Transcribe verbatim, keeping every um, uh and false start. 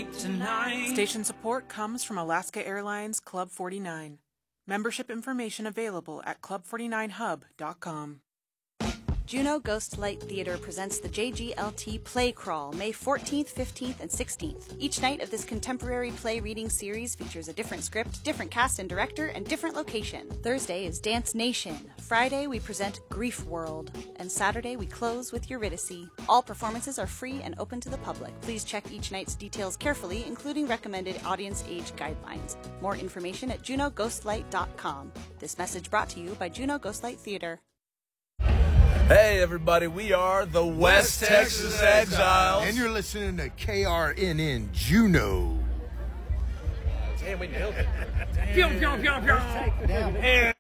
sleep tonight. Station support comes from Alaska Airlines Club forty-nine. Membership information available at club forty-nine hub dot com. Juneau Ghostlight Theater presents the J G L T Play Crawl, May fourteenth, fifteenth, and sixteenth. Each night of this contemporary play reading series features a different script, different cast and director, and different location. Thursday is Dance Nation. Friday, we present Grief World. And Saturday, we close with Eurydice. All performances are free and open to the public. Please check each night's details carefully, including recommended audience age guidelines. More information at juneau ghostlight dot com. This message brought to you by Juneau Ghostlight Theater. Hey everybody, we are the West, West Texas Exiles. And you're listening to K R N N Juneau. Damn, we nailed it. Damn. Pew, pew, pew, pew.